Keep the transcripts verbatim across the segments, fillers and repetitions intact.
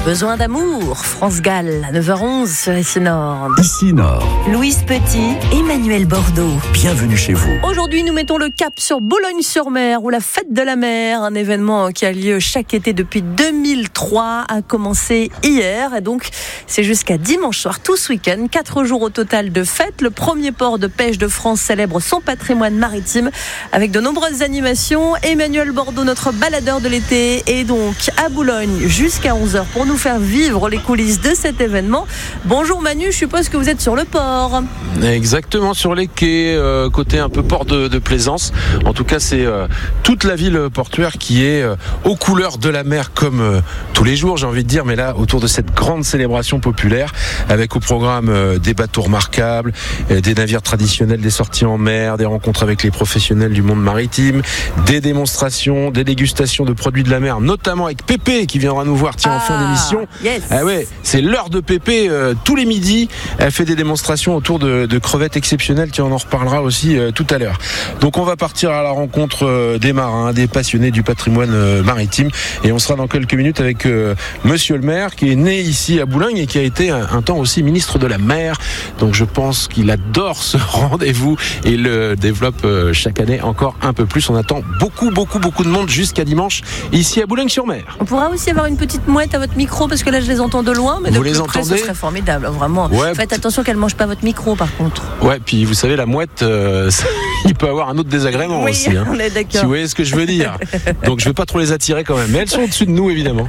Besoin d'amour, France Gall, à neuf heures onze sur Ici Nord. Ici Nord. Louise Petit, Emmanuel Bordeaux. Bienvenue chez vous. Aujourd'hui, nous mettons le cap sur Boulogne-sur-Mer, où la fête de la mer, un événement qui a lieu chaque été depuis deux mille trois, a commencé hier. Et donc, c'est jusqu'à dimanche soir, tout ce week-end. Quatre jours au total de fête. Le premier port de pêche de France célèbre son patrimoine maritime avec de nombreuses animations. Emmanuel Bordeaux, notre baladeur de l'été, est donc à Boulogne jusqu'à onze heures pour nous faire vivre les coulisses de cet événement. Bonjour Manu, je suppose que vous êtes sur le port. Exactement, sur les quais, euh, côté un peu port de, de plaisance. En tout cas, c'est euh, toute la ville portuaire qui est euh, aux couleurs de la mer comme euh, tous les jours, j'ai envie de dire, mais là, autour de cette grande célébration populaire, avec au programme euh, des bateaux remarquables, euh, des navires traditionnels, des sorties en mer, des rencontres avec les professionnels du monde maritime, des démonstrations, des dégustations de produits de la mer, notamment avec Pépé qui viendra nous voir, tiens, en fin d'émission. Yes. Ah ouais, c'est l'heure de Pépé euh, tous les midis. Elle fait des démonstrations autour de, de crevettes exceptionnelles. Tiens, on en reparlera aussi euh, tout à l'heure. Donc on va partir à la rencontre euh, des marins, des passionnés du patrimoine euh, maritime, et on sera dans quelques minutes avec euh, Monsieur le maire qui est né ici à Boulogne et qui a été un, un temps aussi ministre de la mer. Donc je pense qu'il adore ce rendez-vous et le développe euh, chaque année encore un peu plus. On attend beaucoup, beaucoup, beaucoup de monde jusqu'à dimanche ici à Boulogne-sur-Mer. On pourra aussi avoir une petite mouette à votre micro parce que là je les entends de loin, mais de vous plus les près entendez? ce serait formidable, vraiment. Ouais. Faites attention qu'elle ne mange pas votre micro par contre. Ouais, puis vous savez, la mouette, euh, ça, il peut avoir un autre désagrément oui, aussi. Hein, on est d'accord. si vous voyez ce que je veux dire. Donc je ne vais pas trop les attirer quand même, mais elles sont au-dessus de nous évidemment.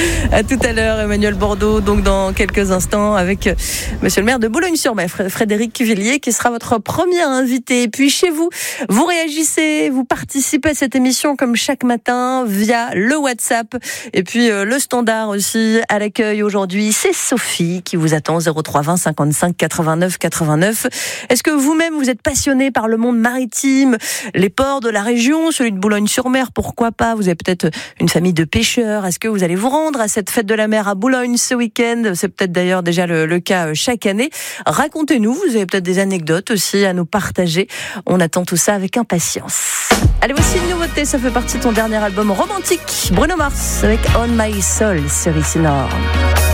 À tout à l'heure, Emmanuel Bordeaux, donc dans quelques instants avec Monsieur le maire de Boulogne-sur-Mer, Frédéric Cuvillier, qui sera votre premier invité. Et puis chez vous, vous réagissez, vous participez à cette émission comme chaque matin via le WhatsApp et puis euh, le standard aussi. À l'accueil aujourd'hui, c'est Sophie qui vous attend, zéro trois vingt cinquante-cinq quatre-vingt-neuf quatre-vingt-neuf. Est-ce que vous-même vous êtes passionné par le monde maritime, les ports de la région, celui de Boulogne-sur-Mer, pourquoi pas? Vous avez peut-être une famille de pêcheurs. Est-ce que vous allez vous rendre à cette fête de la mer à Boulogne ce week-end? C'est peut-être d'ailleurs déjà le, le cas chaque année. Racontez-nous, vous avez peut-être des anecdotes aussi à nous partager. On attend tout ça avec impatience. Allez, voici une nouveauté, ça fait partie de ton dernier album romantique, Bruno Mars avec On My Soul sur Ici Nord.